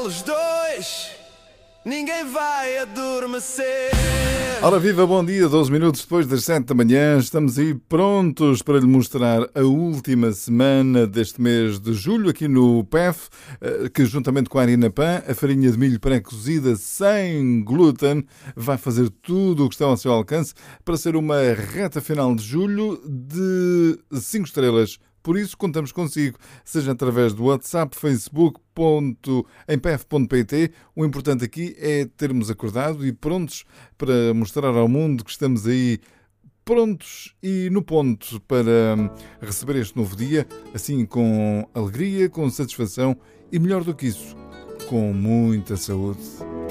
eles dois, ninguém vai adormecer. Ora viva, bom dia, 12 minutos depois das 7 da manhã, estamos aí prontos para lhe mostrar a última semana deste mês de julho aqui no PEF, que juntamente com a Harina Pan, a farinha de milho pré-cozida sem glúten, vai fazer tudo o que está ao seu alcance para ser uma reta final de julho de 5 estrelas. Por isso, contamos consigo, seja através do WhatsApp, Facebook, em pef.pt. O importante aqui é termos acordado e prontos para mostrar ao mundo que estamos aí prontos e no ponto para receber este novo dia, assim com alegria, com satisfação e, melhor do que isso, com muita saúde.